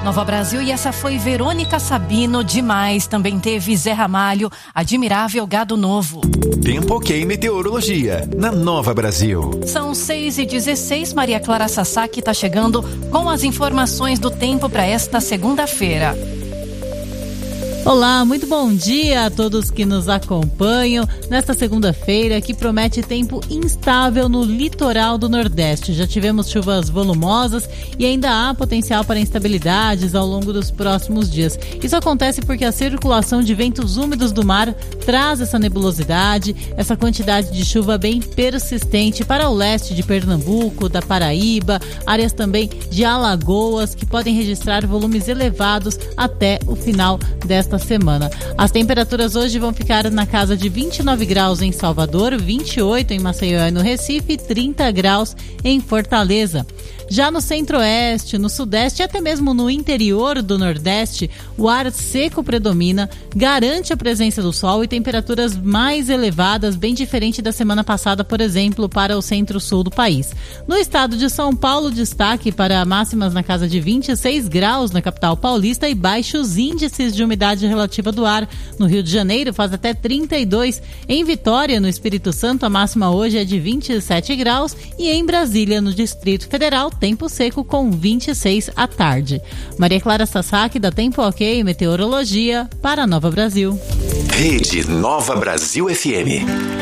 Nova Brasil, e essa foi Verônica Sabino, demais. Também teve Zé Ramalho, Admirável Gado Novo. Tempo ok meteorologia, na Nova Brasil. São 6h16, Maria Clara Sasaki está chegando com as informações do tempo para esta segunda-feira. Olá, muito bom dia a todos que nos acompanham nesta segunda-feira, que promete tempo instável no litoral do Nordeste. Já tivemos chuvas volumosas e ainda há potencial para instabilidades ao longo dos próximos dias. Isso acontece porque a circulação de ventos úmidos do mar traz essa nebulosidade, essa quantidade de chuva bem persistente para o leste de Pernambuco, da Paraíba, áreas também de Alagoas, que podem registrar volumes elevados até o final desta semana. As temperaturas hoje vão ficar na casa de 29 graus em Salvador, 28 em Maceió e no Recife, 30 graus em Fortaleza. Já no centro-oeste, no sudeste e até mesmo no interior do Nordeste, o ar seco predomina, garante a presença do sol e temperaturas mais elevadas, bem diferente da semana passada, por exemplo, para o centro-sul do país. No estado de São Paulo, destaque para máximas na casa de 26 graus na capital paulista e baixos índices de umidade relativa do ar. No Rio de Janeiro faz até 32. Em Vitória, no Espírito Santo, a máxima hoje é de 27 graus e em Brasília, no Distrito Federal, tempo seco com 26 à tarde. Maria Clara Sasaki, da Tempo Ok Meteorologia, para Nova Brasil. Rede Nova Brasil FM.